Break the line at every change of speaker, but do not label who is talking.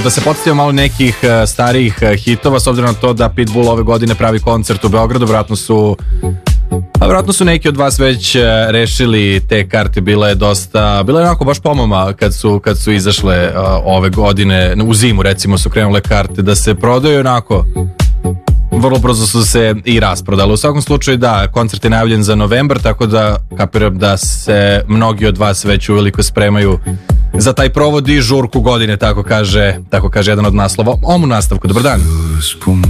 da se podsjetimo malo nekih starijih hitova, s obzirom na to da Pitbull ove godine pravi koncert u Beogradu. Vjerojatno su neki od vas već rešili te karte. Bilo je onako baš pomama kad su izašle ove godine, u zimu recimo su krenule karte da se prodaju, onako vrlo brzo su se i rasprodali. U svakom slučaju da, koncert je najavljen za novembar, tako da kapiram da se mnogi od vas već uveliko spremaju za taj provod i žurku godine, tako kaže jedan od naslova. U nastavku, dobar dan.